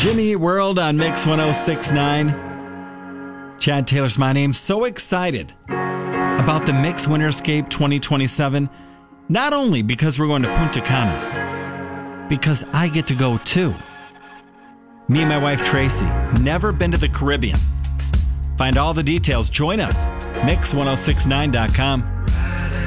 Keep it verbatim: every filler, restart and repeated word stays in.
Jimmy Eat World on Mix one oh six point nine. Chad Taylor's my name. So excited about the Mix Winterscape twenty twenty-seven. Not only because we're going to Punta Cana, because I get to go too. Me and my wife Tracy, never been to the Caribbean. Find all the details. Join us. Mix ten sixty-nine dot com.